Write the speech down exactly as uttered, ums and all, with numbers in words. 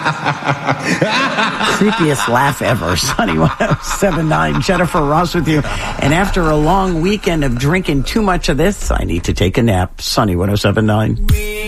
Creepiest laugh ever. Sunny one oh seven point nine. Jennifer Ross with you. And after a long weekend of drinking too much of this, I need to take a nap. Sunny one oh seven point nine.